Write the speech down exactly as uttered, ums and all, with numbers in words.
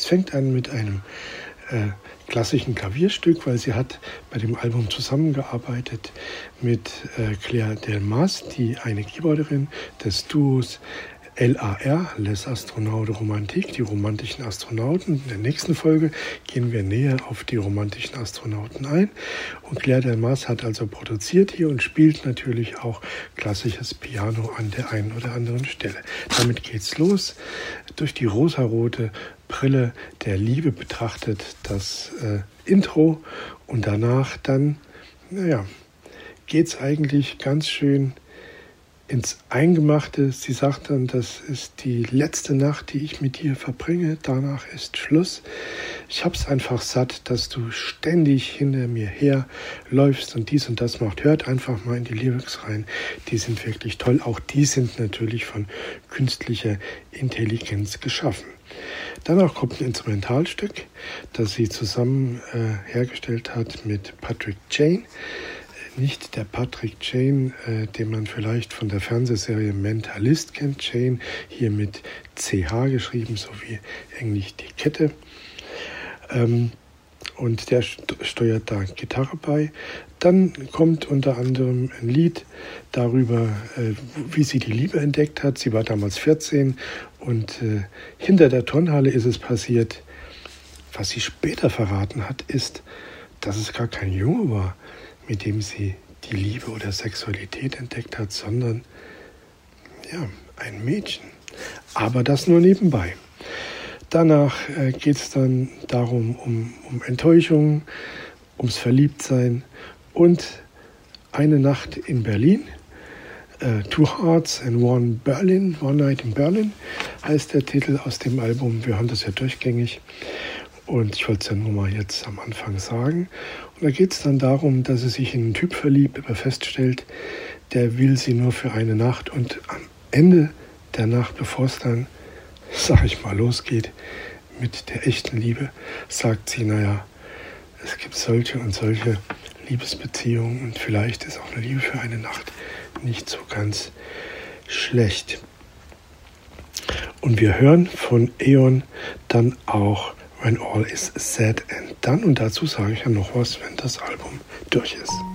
Es fängt an mit einem äh, klassischen Klavierstück, weil sie hat bei dem Album zusammengearbeitet mit äh, Claire Delmas, die eine Keyboarderin des Duos L A R, Les Astronautes Romantiques, die romantischen Astronauten. In der nächsten Folge gehen wir näher auf die romantischen Astronauten ein. Und Claire Delmas hat also produziert hier und spielt natürlich auch klassisches Piano an der einen oder anderen Stelle. Damit geht's los. Durch die rosarote Brille der Liebe betrachtet das äh, Intro und danach dann, naja, geht's eigentlich ganz schön ins Eingemachte. Sie sagt dann, das ist die letzte Nacht, die ich mit dir verbringe. Danach ist Schluss. Ich hab's einfach satt, dass du ständig hinter mir her läufst und dies und das macht. Hört einfach mal in die Lyrics rein. Die sind wirklich toll. Auch die sind natürlich von künstlicher Intelligenz geschaffen. Danach kommt ein Instrumentalstück, das sie zusammen äh, hergestellt hat mit Patrick Jane. Nicht der Patrick Jane, äh, den man vielleicht von der Fernsehserie Mentalist kennt. Jane hier mit C H geschrieben, sowie englisch die Kette. Ähm, und der st- steuert da Gitarre bei. Dann kommt unter anderem ein Lied darüber, äh, wie sie die Liebe entdeckt hat. Sie war damals vierzehn und äh, hinter der Turnhalle ist es passiert. Was sie später verraten hat, ist, dass es gar kein Junge war, mit dem sie die Liebe oder Sexualität entdeckt hat, sondern ja, ein Mädchen. Aber das nur nebenbei. Danach äh, geht es dann darum, um, um Enttäuschung, ums Verliebtsein und eine Nacht in Berlin. Uh, Two Hearts and One Berlin, One Night in Berlin heißt der Titel aus dem Album. Wir haben das ja durchgängig. Und ich wollte es ja nur mal jetzt am Anfang sagen. Und da geht es dann darum, dass sie sich in einen Typ verliebt, aber feststellt, der will sie nur für eine Nacht. Und am Ende der Nacht, bevor es dann, sag ich mal, losgeht mit der echten Liebe, sagt sie, naja, es gibt solche und solche Liebesbeziehungen und vielleicht ist auch eine Liebe für eine Nacht nicht so ganz schlecht. Und wir hören von Eon dann auch When All Is Said and Done. Und dazu sage ich ja noch was, wenn das Album durch ist.